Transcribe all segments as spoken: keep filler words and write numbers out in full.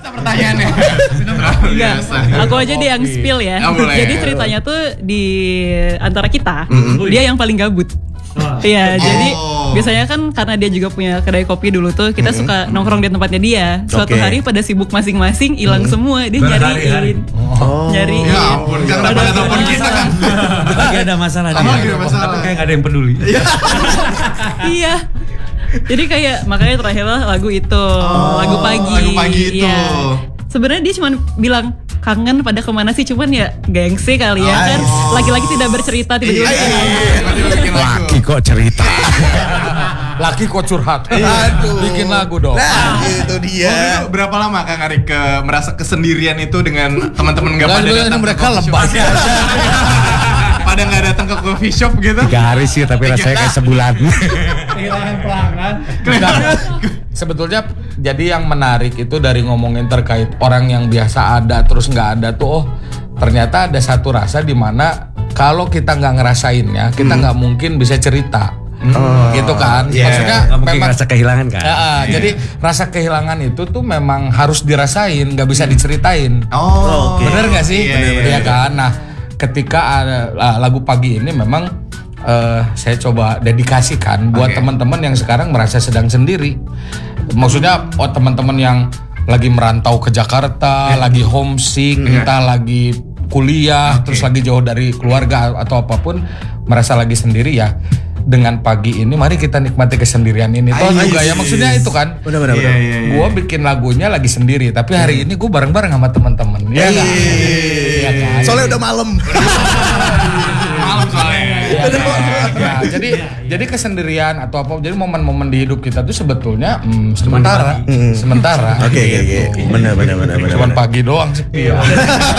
Kita pertanyaannya. Enggak, aku aja deh yang spill ya. Oh, boleh. Jadi ceritanya tuh di antara kita, dia yang paling gabut. Iya, Oh. jadi biasanya kan karena dia juga punya kedai kopi dulu tuh, kita suka nongkrong di tempatnya dia. Suatu Oke. hari pada sibuk masing-masing, hilang semua, dia nyariin. Oh. Nyariin. Ya ampun, kan pada telepon kita kan. Lagi ada masalah Oh, nih. lagi ada masalah. Tapi kayak gak ada yang peduli. Iya. Jadi kayak makanya terakhir lah lagu itu, lagu pagi. lagu pagi itu. Iya. Sebenarnya dia cuma bilang kangen pada kemana sih, cuman ya gengsi kali ya kan. Laki-laki tidak bercerita tiba-tiba bikin lagu. Tiba-tiba bikin lagu. Laki kok cerita. Laki kok curhat. Aduh. Bikin lagu dong. Nah, itu Waktu dia. itu berapa lama Kang Arik ke merasa kesendirian itu dengan teman-teman nggak Nggak, pada sebenarnya datang mereka ke coffee lebay shop? Pada nggak datang ke coffee shop gitu? Tiga hari sih tapi rasanya kayak sebulan. Kehilangan pelanggan. Sebetulnya jadi yang menarik itu dari ngomongin terkait orang yang biasa ada terus nggak ada tuh, oh ternyata ada satu rasa di mana kalau kita nggak ngerasainnya kita nggak mungkin bisa cerita. Oh, Gitu kan. yeah. Maksudnya Nggak mungkin memang ngerasa kehilangan kan. Ya, ah, jadi rasa kehilangan itu tuh memang harus dirasain, nggak bisa diceritain. Oh, Oke. Bener gak sih? Iya, iya, Iya iya. kan. Nah, ketika ada ah, lagu pagi ini memang eh, saya coba dedikasikan buat Oke. teman-teman yang sekarang merasa sedang sendiri. Maksudnya, oh teman-teman yang lagi merantau ke Jakarta, lagi homesick, entah lagi kuliah, Oke. terus lagi jauh dari keluarga atau apapun, merasa lagi sendiri ya. Dengan pagi ini, mari kita nikmati kesendirian ini. Toh Ais. juga ya, maksudnya itu kan. Benar-benar. Iya, iya, iya. Gue bikin lagunya lagi sendiri, tapi hari ini gue bareng-bareng sama teman-teman. Iya nggak? Iya kan? Soalnya udah malam. malam soalnya. Iya kan? Ya, jadi jadi kesendirian atau apa, jadi momen-momen di hidup kita tuh sebetulnya hmm, sementara, sementara. Oke, oke, oke. Gitu. Benar, benar, benar, benar. Cuman pagi doang sepi. Ya.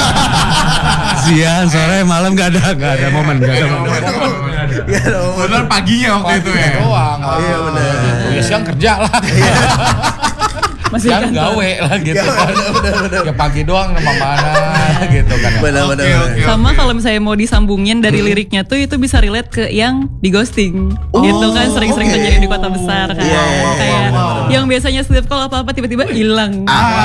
Siang, sore, malam nggak ada, nggak ada momen, nggak ada momen. Iya dong. Benar paginya waktu itu ya. Doang. Iya, benar. Ya siang kerja lah. Masih Siang kantor. gawe lah gitu Iya, kan. benar, benar, benar. Ya pagi doang sama mana gitu kan. Benar, benar, Oke, benar. oke. Sama kalau misalnya mau disambungin dari liriknya tuh itu bisa relate ke yang di ghosting. Gitu kan sering-sering oke. terjadi di kota besar kan. Iya, iya, iya. Kayak yang biasanya setiap kalau apa-apa tiba-tiba hilang.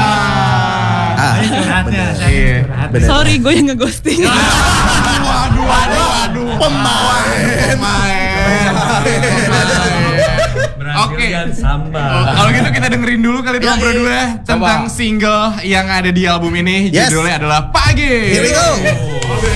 Ah, Curhatnya, Iya. benar. Sorry gue yang ngeghosting. Waduh, waduh, waduh. Pemain. Pemain. Oke. Sambal. Oh, kalau gitu kita dengerin dulu kali dong berdua tentang single yang ada di album ini. Yes. Judulnya adalah Pagi. Here we go.